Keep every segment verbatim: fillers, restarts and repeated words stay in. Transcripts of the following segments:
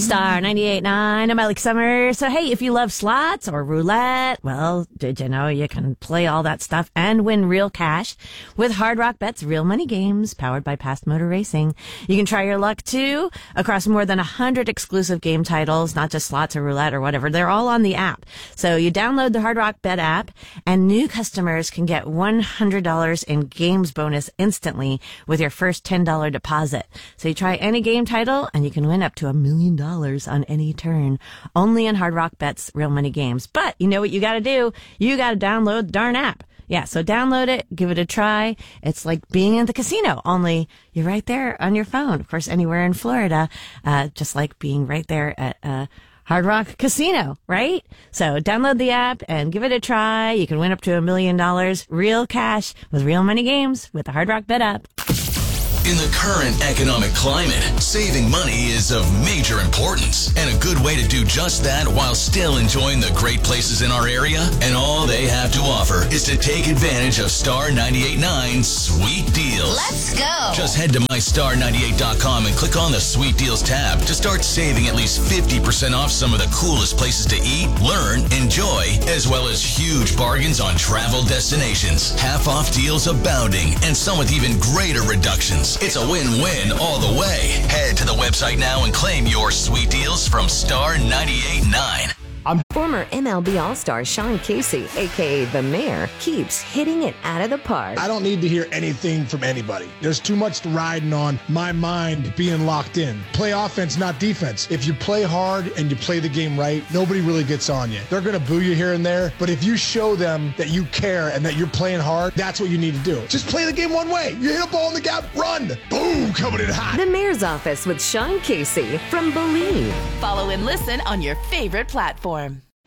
Star ninety-eight point nine, I'm Alex Summer. So, hey, if you love slots or roulette, well, did you know you can play all that stuff and win real cash with Hard Rock Bet's real money games powered by Past Motor Racing. You can try your luck, too, across more than one hundred exclusive game titles, not just slots or roulette or whatever. They're all on the app. So you download the Hard Rock Bet app, and new customers can get one hundred dollars in games bonus instantly with your first ten dollars deposit. So you try any game title, and you can win up to a million dollars on any turn. Only on Hard Rock Bet's real money games. But you know what you got to do? You got to download the darn app. Yeah, so download it, give it a try. It's like being in the casino, only you're right there on your phone. Of course, anywhere in Florida, uh, just like being right there at uh, Hard Rock Casino, right? So download the app and give it a try. You can win up to a million dollars, real cash with real money games with the Hard Rock Bet app. In the current economic climate, saving money is of major importance, and a good way to do just that while still enjoying the great places in our area. And all they have to offer is to take advantage of Star ninety-eight point nine's Sweet Deals. Let's go! Just head to my star ninety-eight dot com and click on the Sweet Deals tab to start saving at least fifty percent off some of the coolest places to eat, learn, enjoy, as well as huge bargains on travel destinations. Half off deals abounding, and some with even greater reductions. It's a win-win all the way. Head to the website now and claim your sweet deals from Star ninety-eight point nine. I'm Former M L B All-Star Sean Casey, a k a. The Mayor, keeps hitting it out of the park. I don't need to hear anything from anybody. There's too much riding on my mind being locked in. Play offense, not defense. If you play hard and you play the game right, nobody really gets on you. They're going to boo you here and there, but if you show them that you care and that you're playing hard, that's what you need to do. Just play the game one way. You hit a ball in the gap, run. Boom, coming in hot. The Mayor's Office with Sean Casey from Believe. Follow and listen on your favorite platform.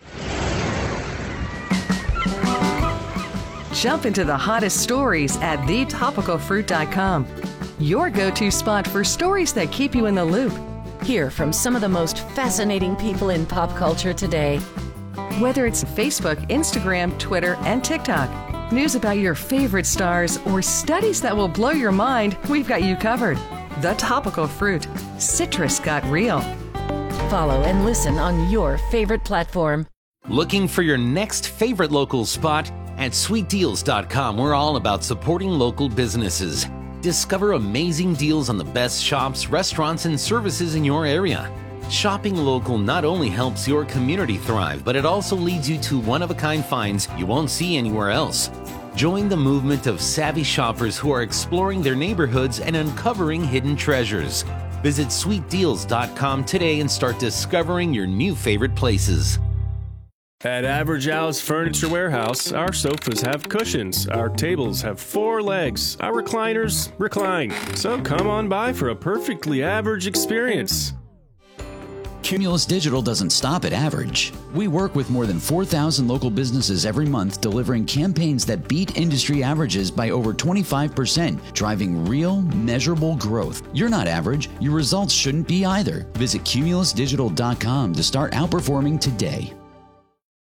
Jump into the hottest stories at the topical fruit dot com. Your go-to spot for stories that keep you in the loop. Hear from some of the most fascinating people in pop culture today. Whether it's Facebook, Instagram, Twitter, and TikTok, news about your favorite stars, or studies that will blow your mind, we've got you covered. The Topical Fruit. Citrus got real. Follow and listen on your favorite platform. Looking for your next favorite local spot? At sweet deals dot com, we're all about supporting local businesses. Discover amazing deals on the best shops, restaurants, and services in your area. Shopping local not only helps your community thrive, but it also leads you to one-of-a-kind finds you won't see anywhere else. Join the movement of savvy shoppers who are exploring their neighborhoods and uncovering hidden treasures. Visit sweet deals dot com today and start discovering your new favorite places. At Average Al's Furniture Warehouse, our sofas have cushions, our tables have four legs, our recliners recline. So come on by for a perfectly average experience. Cumulus Digital doesn't stop at average. We work with more than four thousand local businesses every month, delivering campaigns that beat industry averages by over twenty-five percent, driving real, measurable growth. You're not average. Your results shouldn't be either. Visit cumulus digital dot com to start outperforming today.